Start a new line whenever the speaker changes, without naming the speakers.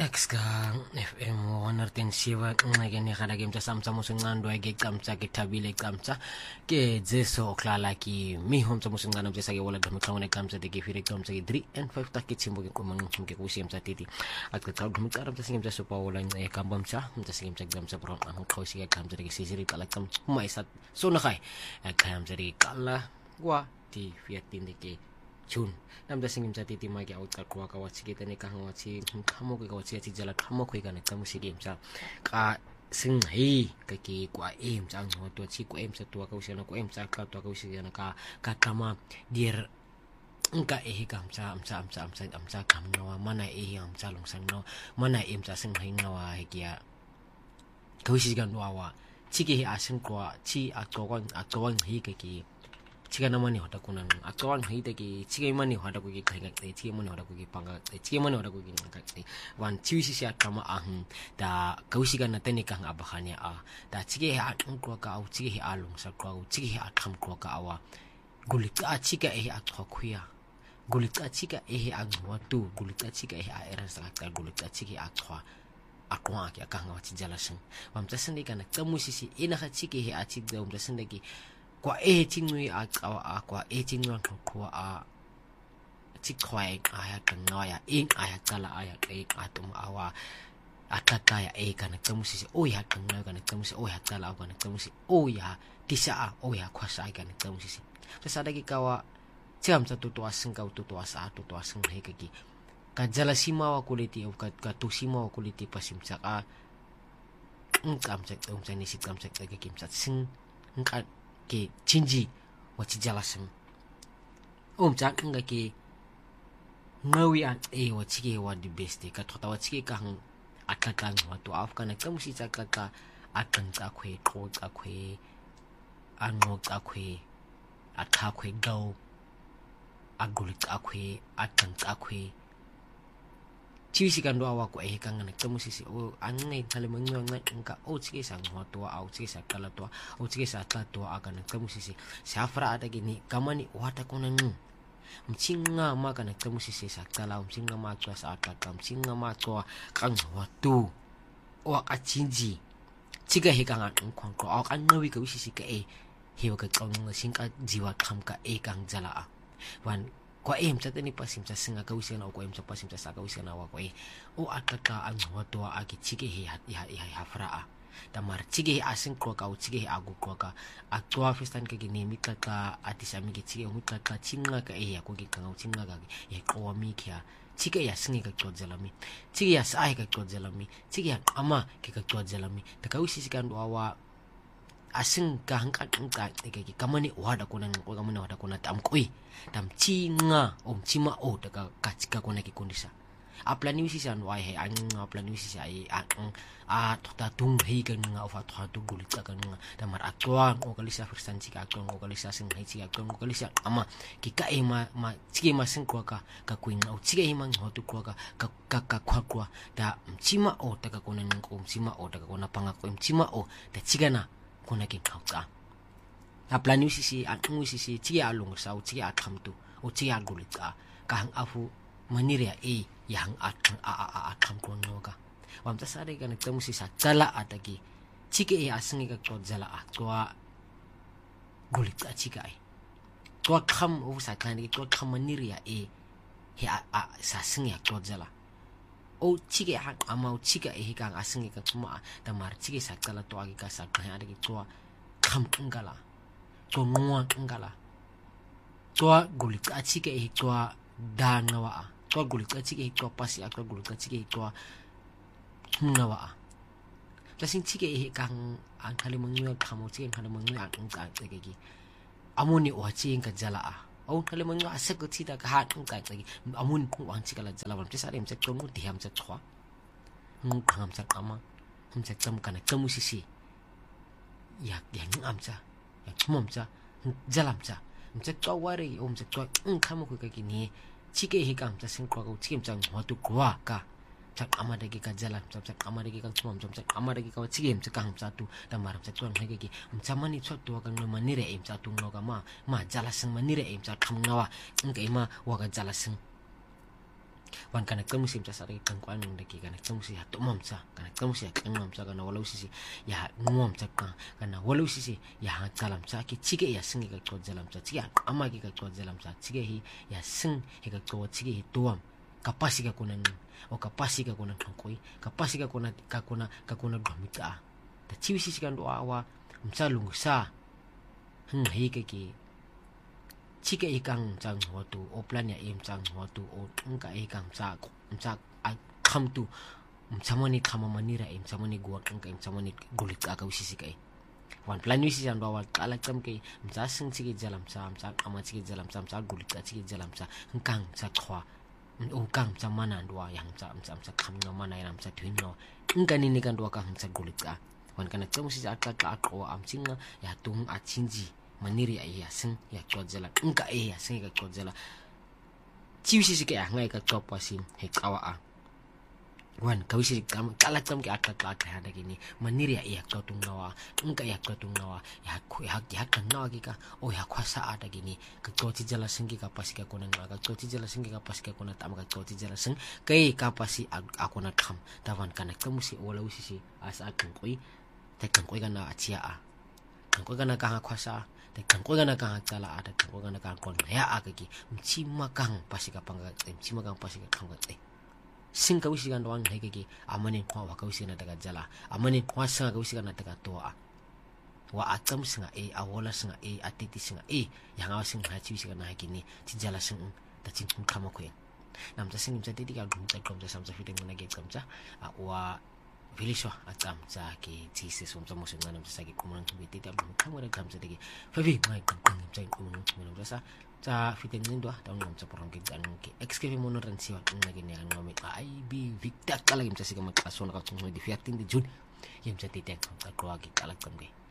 Max ka FM 107 ngeke kada game tsa samtsa musingando ke kamtsa ke thabile kamtsa ke zeso oklala ki mi hom tsa musingano tsa ke wala dum khawne kamtsa de ke fire kamtsa ke 3 and 5 ta ke tsimbo ke kumang ke kusi mtsa titi at ka dum karam tsa singem tsa sopa wala e kambam tsa singem tsa kamtsa bro ang khawsi ke kamtsa ke sisiri kala kam mai sat so na khai kamtsa de kala wa ti fiatin de ke chun namda singim sa titi magi out ka kwa ka watsi kita ne ka watsi khamo ko watsi ati jala khamo ko ka ne tamu sigim sa ka sing hi ka ki kwa em sa ngo to chi ko em sa to ka usena ko em sa ka to ka usena ka kama dir ka kam sa amsa kam no mana amsa long sang no mana em sa sing hi ngawa he kia ka usigan wa chi ki asin kwa chi a to hi ka ki chiga namani hoda kunan akwan haite ki chiga mani hoda ko ki khainga chiga mani hoda ko ki panga chiga mani hoda ko ki ngaka wan chiwisi sia kama ahun da kausiga na tani kang abakhania a da chiga ha atun ko ka au chiga ha alung sa ko chiga ha atham ko ka awa gulika chiga e athwa khuya gulika chiga e angwa tu gulika chiga e era sa ka gulika chiga athwa akwa ki akanga wa chijala sing wam tasandi kana kamusisi ina kha chiga he achigda um tasandi ki kwa chingui a kwa chingui kwa a chikwai aya kanaya aya kala aya atum awa ataka ya kana kamusi oya kanaya kana kamusi oya kala kana kamusi oya tisa oya kwasa kana kamusi sasa dagi kawa jam satu to asing kau to asa to asing hekeki ka jala sima wa kuliti o ka to sima wa kuliti pasim saka kam sak sani sikam sak kim sat sing ka ke chinji wachi jalasem chak nga ke ngawi at wachi ke wa the best ka thota wachi ke kang ataka to afkana kamusi chaka ka atang cha khwe ko cha khwe ango cha khwe atha khwe go aguli cha khwe atang cha khwe chiwisi kan doa ko kang na kamusi si o anne thale mangyo nga o chike sang ho to au chike sa kala to o chike sa ta to aga na kamusi si safra ada gini kamani wata kunan mchinga ma kana kamusi si sa kala mchinga ma chwa sa aka mchinga ma chwa kang ho to o achinji chiga he kang an kwang ko au kan nawi ka wisi si ka he ka kang singka jiwa kham ka kang jala a wan kwa em sa tani pasim sa singa ka wisena o kwa em sa pasim sa ka wisena wa kwa o ataka ang hoto aki chige he ha fra a tamar chige asing ko ka o chige agu ko ka atwa festan ka gini mika ka atisami ki chige mika ka chinga ka ya ko ki ka o chinga ka ya ko mi kya chige ya singi ka ko jalami chige ya sai ka ko jalami chige ya ama ki ka ko jalami ta ka wisi kan wa asing ka hangka ke kamani wada kunan ko kamani wada kunat am koi tam chinga chima daga kachika kuna ki kundisa aplani wisi san wai he ang aplani wisi ai a tota tung he kan nga fa tha tu gulita kan nga tamar akwa ko kalisa firsan chika ko kalisa sing he chika ko kalisa ama ki ka ma chike ma sing ko ka kuin au chike himang hotu ko ka kwa da chima daga kunan ko chima daga kuna panga ko chima da chigana kuna ki kauka aplani sisi atmu sisi chi alung sa u chi atham tu u chi agulita ka hang afu maniria yang atham ko ngoga wam ta sare kan tamu sisa chala ataki chike asingi ka ko jala atwa gulita chika to kham u sa kan ki to kham maniria he sa singi ko jala o chike hang amau chika kang asingi ka tuma tamar chike sa chala to agi ka sa kan ada ki to kham ngala to nuwa ngala to gulita chike to danawa to gulita chike to pasi to gulita chike to nawa lasing chike kang ang kali mangyo khamo chike kali mangyo ang ka ki amuni o ching ka jala au kali mangyo asa ko chita ka hat ka ki amun ku ang chikala jala bam tisa rem chak tomu diam chak khwa kham chak ama hum chak cham kana kamusisi yak yang amcha yak chumamcha jalamcha mchak chawari chak chwa khamo ko ka ki ni chike kam cha sing ko chikem chang hotu kwa ka chak amada ki ka jalan chak amada ki ka chumam chak amada ki ka chikem chak kam cha tu tamar chak chwan he ki mchamani chot to ka manire em cha tu no ka ma jala sing manire em cha kham ngawa ngke ma wa ka jala sing wan kana kamusi msa sare kankwan ndaki kana kamusi ya tomamsa kana kamusi ya kangamsa kana wala usisi ya ngomsa kana wala usisi ya hangalamsa ki chige ya singi ka todzelamsa chige amagi ka todzelamsa chige hi ya sing he ka to chige hi tuam kapasi ka kuna o kapasi ka kuna kankoi kapasi ka kuna dhamita ta chiwisi kan do awa msa lungusa hi ka ki chike ikang chang hotu o plan ya im chang hotu o ngka ikang cha a kham tu mchamani khama manira im chamani go ngka im chamani gulit ka usisi kai wan plan wisi jan bawa kala cham kai mcha sing chike jalam cha mcha ama chike jalam cha mcha gulit ka chike jalam cha ngkang cha khwa o kang cha mana ndwa yang cha mcha kham no mana ram cha twin no ngka ni kan dwa ka cha gulit ka wan kana cham si ja ka ko am chinga ya tung a chinji maniri ya sing ya chodzela ngka ya sing ka chodzela chiwisi sike ya ngai ka chopasin he kawa a wan kawisi kam kala cham ke atta ka hada gini maniri ya chotung nawa ngka ya chotung nawa ya kan nawa ka o ya kwasa ada gini ka choti jala sing ka pasi ka kona ka choti jala sing ka pasi ka kona tam ka choti jala sing kai ka pasi akona kham tavan kana kamusi wala usisi asa kan koi ta kan koi kana achia a kan koi kana ka kwasa ta kan ko gana kan tsala ada kan ko gana kan kon ya akaki mchima kang pasi ka panga mchima kang pasi ka kang tse sing ka wisi kan doang hekeki amane kwa wa ka wisi na daga jala amane kwa sanga ka wisi kan daga toa wa atam singa awola singa atiti singa yang awas singa chi wisi kan hakini ti jala sing ta chin kun kama ko nam ta sing mcha titi ka dum ta kom ta samsa fiting na ge kamcha wa Viliswa atam sa ki Jesus umsa mo singa nam sa ki kumang tubiti ta bum kamera kam sa digi favi mai kan sa kumang kumang sa sa fiting nindo ta ngam sa porong ki gan ki XKV mono ran siwa ngagi ne ngami IB Victor kala kim sa siga magkaso na ka tungmo di 15 de June yem sa titi ka ko agi kala kam